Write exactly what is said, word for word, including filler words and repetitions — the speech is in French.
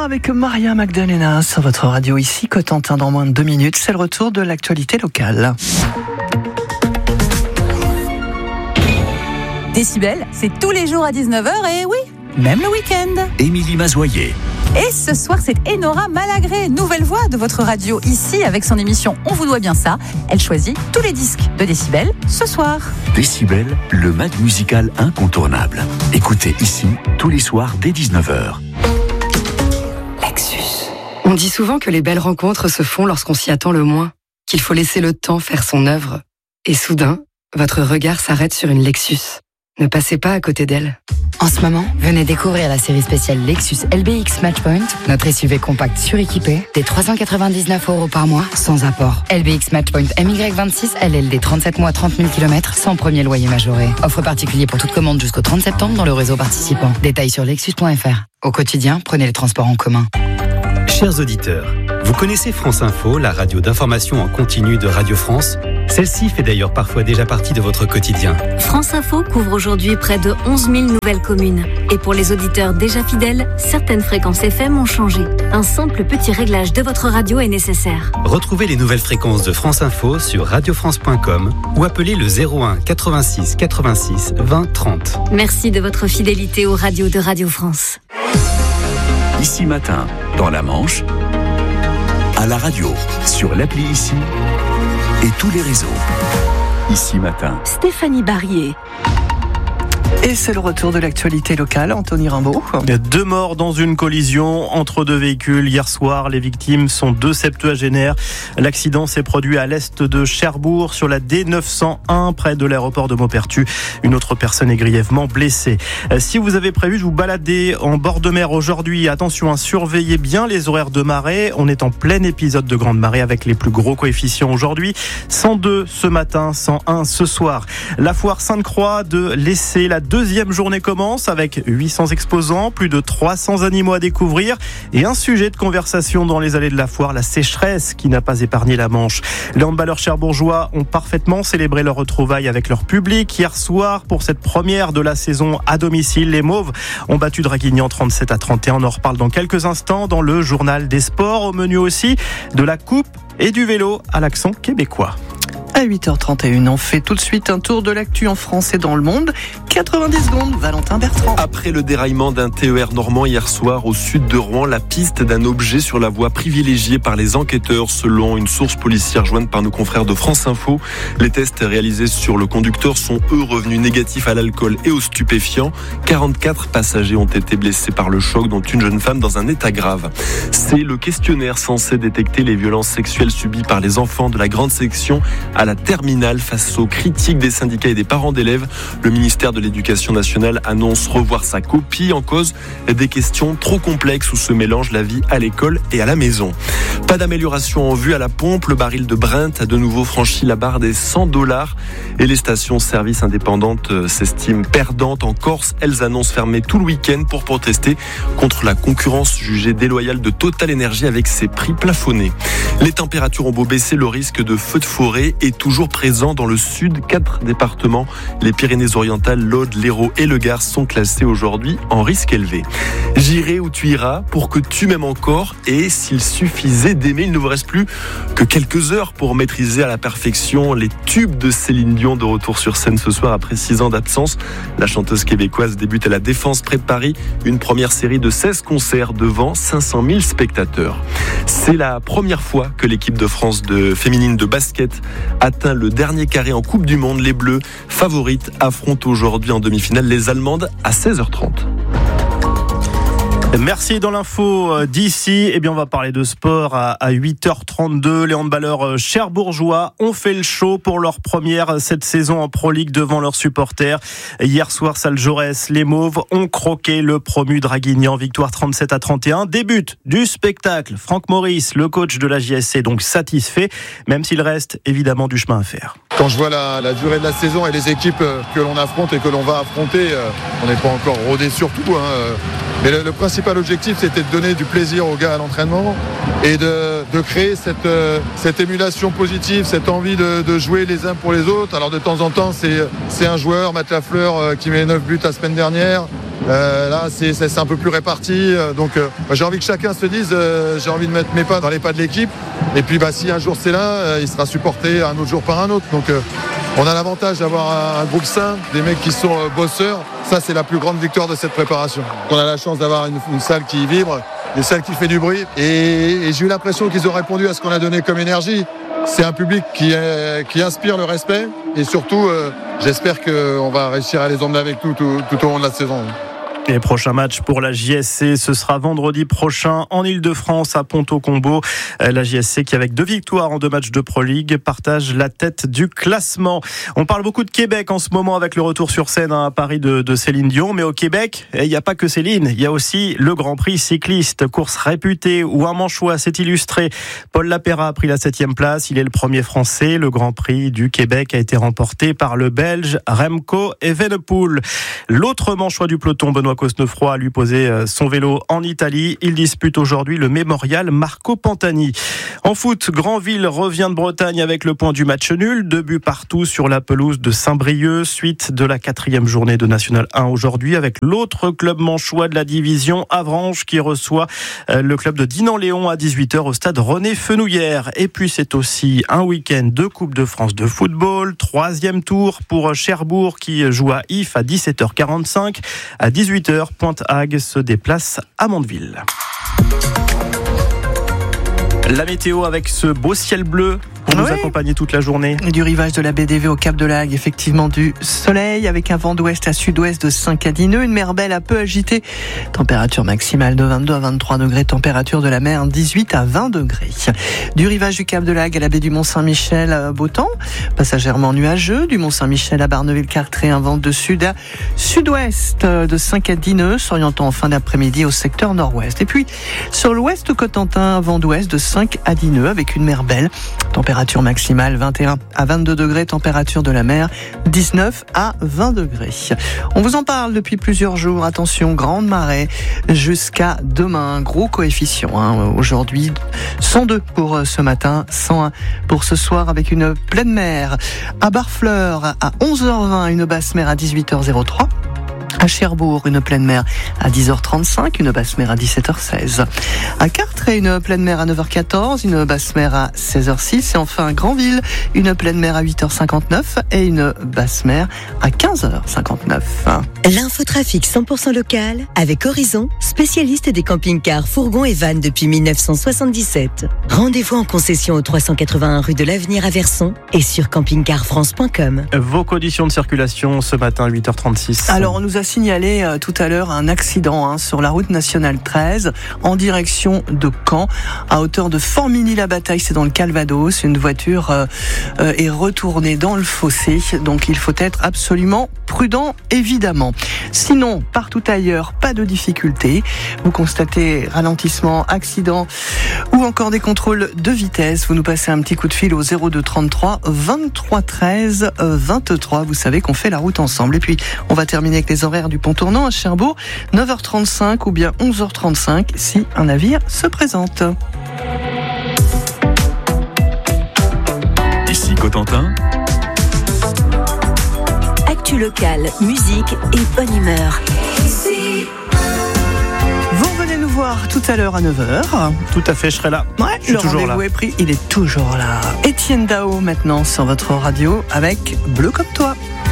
avec Maria Magdalena sur votre radio ici, Cotentin. Dans moins de deux minutes, c'est le retour de l'actualité locale. Décibel, c'est tous les jours à dix-neuf heures et oui, même le week-end. Émilie Mazoyer. Et ce soir, c'est Enora Malagré, nouvelle voix de votre radio ici avec son émission On vous doit bien ça. Elle choisit tous les disques de Décibel ce soir. Décibel, le mag musical incontournable. Écoutez ici tous les soirs dès dix-neuf heures. Lexus. On dit souvent que les belles rencontres se font lorsqu'on s'y attend le moins, qu'il faut laisser le temps faire son œuvre. Et soudain, votre regard s'arrête sur une Lexus. Ne passez pas à côté d'elle. En ce moment, venez découvrir la série spéciale Lexus L B X Matchpoint, notre S U V compact suréquipé, des trois cent quatre-vingt-dix-neuf euros par mois, sans apport. L B X Matchpoint M Y vingt-six, L L D trente-sept mois, trente mille kilomètres, sans premier loyer majoré. Offre particulier pour toute commande jusqu'au trente septembre dans le réseau participant. Détails sur lexus point f r. Au quotidien, prenez les transports en commun. Chers auditeurs, vous connaissez France Info, la radio d'information en continu de Radio France ? Celle-ci fait d'ailleurs parfois déjà partie de votre quotidien. France Info couvre aujourd'hui près de onze mille nouvelles communes. Et pour les auditeurs déjà fidèles, certaines fréquences F M ont changé. Un simple petit réglage de votre radio est nécessaire. Retrouvez les nouvelles fréquences de France Info sur radio france point com ou appelez le zéro un quatre-vingt-six quatre-vingt-six vingt trente. Merci de votre fidélité aux radios de Radio France. Ici Matin, dans la Manche, à la radio, sur l'appli Ici et tous les réseaux. Ici Matin. Stéphanie Barrier. Et c'est le retour de l'actualité locale, Anthony Rimbaud. Deux morts dans une collision entre deux véhicules hier soir. Les victimes sont deux septuagénaires. L'accident s'est produit à l'est de Cherbourg sur la D neuf cent un près de l'aéroport de Maupertuis. Une autre personne est grièvement blessée. Si vous avez prévu de vous balader en bord de mer aujourd'hui, attention à surveiller bien les horaires de marée. On est en plein épisode de grande marée avec les plus gros coefficients aujourd'hui. cent deux ce matin, cent un ce soir. La foire Sainte-Croix de l'Essai, la deuxième journée commence avec huit cents exposants, plus de trois cents animaux à découvrir et un sujet de conversation dans les allées de la foire, la sécheresse qui n'a pas épargné la Manche. Les handballeurs cherbourgeois ont parfaitement célébré leur retrouvaille avec leur public hier soir pour cette première de la saison à domicile. Les Mauves ont battu Draguignan trente-sept à trente et un. On en reparle dans quelques instants dans le journal des sports. Au menu aussi de la coupe et du vélo à l'accent québécois. À huit heures trente et une, on fait tout de suite un tour de l'actu en France et dans le monde. quatre-vingt-dix secondes, Valentin Bertrand. Après le déraillement d'un T E R normand hier soir au sud de Rouen, la piste d'un objet sur la voie privilégiée par les enquêteurs selon une source policière jointe par nos confrères de France Info. Les tests réalisés sur le conducteur sont eux revenus négatifs à l'alcool et aux stupéfiants. quarante-quatre passagers ont été blessés par le choc, dont une jeune femme dans un état grave. C'est le questionnaire censé détecter les violences sexuelles subies par les enfants de la grande section à la terminale. Face aux critiques des syndicats et des parents d'élèves, le ministère de l'Éducation nationale annonce revoir sa copie. En cause des questions trop complexes où se mélange la vie à l'école et à la maison. Pas d'amélioration en vue à la pompe. Le baril de Brent a de nouveau franchi la barre des cent dollars et les stations-service indépendantes s'estiment perdantes. En Corse, elles annoncent fermer tout le week-end pour protester contre la concurrence jugée déloyale de Total Energy avec ses prix plafonnés. Les températures ont beau baisser, le risque de feux de forêt est toujours présent dans le sud. Quatre départements, les Pyrénées-Orientales, l'Aude, l'Hérault et le Gard, sont classés aujourd'hui en risque élevé. J'irai où tu iras pour que tu m'aimes encore, et s'il suffisait d'aimer, il ne vous reste plus que quelques heures pour maîtriser à la perfection les tubes de Céline Dion, de retour sur scène ce soir après six ans d'absence. La chanteuse québécoise débute à la Défense près de Paris, une première série de seize concerts devant cinq cent mille spectateurs. C'est la première fois que l'équipe de France de féminine de basket atteint le dernier carré en Coupe du Monde. Les Bleus, favorites, affrontent aujourd'hui en demi-finale les Allemandes à seize heures trente. Merci. Dans l'info d'ici, eh bien on va parler de sport à, à huit heures trente-deux. Les handballeurs cherbourgeois ont fait le show pour leur première cette saison en Pro League devant leurs supporters. Hier soir, salle Jaurès, les Mauves ont croqué le promu Draguignan, victoire trente-sept à trente et un. Début du spectacle. Franck Maurice, le coach de la J S C, donc satisfait, même s'il reste évidemment du chemin à faire. Quand je vois la, la durée de la saison et les équipes que l'on affronte et que l'on va affronter, on n'est pas encore rodé sur tout, hein. Mais le, le principal objectif, c'était de donner du plaisir aux gars à l'entraînement et de, de créer cette, cette émulation positive, cette envie de, de jouer les uns pour les autres. Alors de temps en temps, c'est, c'est un joueur, Matt Lafleur, qui met neuf buts la semaine dernière. Euh, là, c'est, c'est, c'est un peu plus réparti. Euh, donc, euh, j'ai envie que chacun se dise, euh, j'ai envie de mettre mes pas dans les pas de l'équipe. Et puis, bah, si un jour c'est là, euh, il sera supporté un autre jour par un autre. Donc, euh, on a l'avantage d'avoir un, un groupe sain, des mecs qui sont euh, bosseurs. Ça, c'est la plus grande victoire de cette préparation. On a la chance d'avoir une, une salle qui vibre, une salle qui fait du bruit. Et, et j'ai eu l'impression qu'ils ont répondu à ce qu'on a donné comme énergie. C'est un public qui, est, qui inspire le respect. Et surtout, euh, j'espère qu'on va réussir à les emmener avec nous tout, tout au long de la saison. Les prochains matchs pour la J S C, ce sera vendredi prochain en Ile-de-France à Ponto-Combo. La J S C qui, avec deux victoires en deux matchs de Pro League, partage la tête du classement. On parle beaucoup de Québec en ce moment avec le retour sur scène à Paris de, de Céline Dion. Mais au Québec, il n'y a pas que Céline. Il y a aussi le Grand Prix cycliste, course réputée où un manchois s'est illustré. Paul Lapéra a pris la septième place. Il est le premier Français. Le Grand Prix du Québec a été remporté par le Belge Remco Evenepoel. L'autre manchois du peloton, Benoît Cosnefroy, a lui posé son vélo en Italie. Il dispute aujourd'hui le mémorial Marco Pantani. En foot, Granville revient de Bretagne avec le point du match nul. Deux buts partout sur la pelouse de Saint-Brieuc. Suite de la quatrième journée de National un aujourd'hui avec l'autre club manchois de la division, Avranches, qui reçoit le club de Dinan-Léon à dix-huit heures au stade René Fenouillère. Et puis c'est aussi un week-end de Coupe de France de football. Troisième tour pour Cherbourg qui joue à If à dix-sept heures quarante-cinq. À dix-huit heures, Pointe-Hague se déplace à Mondeville. La météo avec ce beau ciel bleu pour nous oui. accompagner toute la journée. Du rivage de la baie d'Évé au Cap de la Hague, effectivement du soleil avec un vent d'ouest à sud-ouest de cinq à dix nœuds, une mer belle un peu agitée, température maximale de vingt-deux à vingt-trois degrés, température de la mer dix-huit à vingt degrés. Du rivage du Cap de la Hague à la baie du Mont-Saint-Michel, beau temps, passagèrement nuageux, du Mont-Saint-Michel à Barneville-Cartré, un vent de sud à sud-ouest de cinq à dix nœuds, s'orientant en fin d'après-midi au secteur nord-ouest. Et puis sur l'ouest Cotentin, un vent d'ouest de cinq à dix nœuds avec une mer belle, température maximale vingt et un à vingt-deux degrés, température de la mer dix-neuf à vingt degrés. On vous en parle depuis plusieurs jours. Attention, grande marée jusqu'à demain. Gros coefficient hein. Aujourd'hui, cent deux pour ce matin, cent un pour ce soir avec une pleine mer. À Barfleur, à onze heures vingt, une basse mer à dix-huit heures trois. À Cherbourg, une pleine mer à dix heures trente-cinq, une basse mer à dix-sept heures seize. À Cartré, une pleine mer à neuf heures quatorze, une basse mer à seize heures six. Et enfin à Granville, une pleine mer à huit heures cinquante-neuf et une basse mer à quinze heures cinquante-neuf. L'infotrafic cent pour cent local avec Horizon, spécialiste des camping-cars, fourgons et vannes depuis mille neuf cent soixante-dix-sept. Rendez-vous en concession au trois cent quatre-vingt-un rue de l'Avenir à Verson et sur camping car france point com. Vos conditions de circulation ce matin, huit heures trente-six. Alors on nous a signalé euh, tout à l'heure un accident hein, sur la route nationale treize en direction de Caen à hauteur de Formigny-la-Bataille, c'est dans le Calvados. Une voiture euh, euh, est retournée dans le fossé, donc il faut être absolument prudent évidemment. Sinon, partout ailleurs, pas de difficultés. Vous constatez ralentissement, accident ou encore des contrôles de vitesse, vous nous passez un petit coup de fil au zéro deux trente-trois vingt-trois treize vingt-trois. Vous savez qu'on fait la route ensemble. Et puis on va terminer avec les horaires du pont tournant à Cherbourg, neuf heures trente-cinq ou bien onze heures trente-cinq si un navire se présente. Ici Cotentin. Actu locale, musique et bonne humeur. Vous venez nous voir tout à l'heure à neuf heures. Tout à fait, je serai là. Ouais, je suis le toujours rendez-vous là. est pris, il est toujours là. Étienne Dao maintenant sur votre radio avec Bleu comme toi.